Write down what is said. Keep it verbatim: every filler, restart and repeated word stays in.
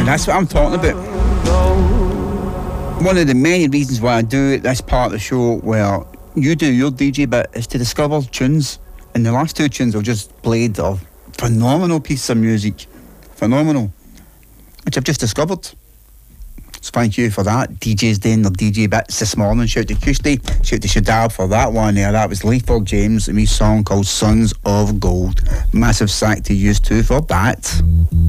that's what I'm talking about. One of the many reasons why I do this part of the show, where you do your D J bit, is to discover tunes. And the last two tunes I've just played are phenomenal pieces of music. Phenomenal. Which I've just discovered. So thank you for that. D Js doing their D J bits this morning. Shout to Kirsty, shout to Shadab for that one there. That was Lethal James and me song called Sons of Gold. Massive sack to use too for that.